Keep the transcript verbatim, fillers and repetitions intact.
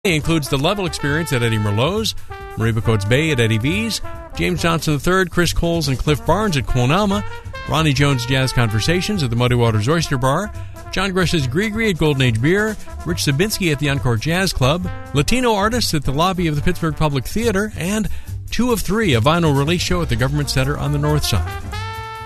It includes the Level Experience at Eddie Merlot's, Mariba Coates Bay at Eddie V's, James Johnson the third, Chris Coles and Cliff Barnes at Quonama, Ronnie Jones Jazz Conversations at the Muddy Waters Oyster Bar, John Gresh's Grigri at Golden Age Beer, Rich Sabinski at the Encore Jazz Club, Latino artists at the lobby of the Pittsburgh Public Theater, and Two of Three, a vinyl release show at the Government Center on the North Side.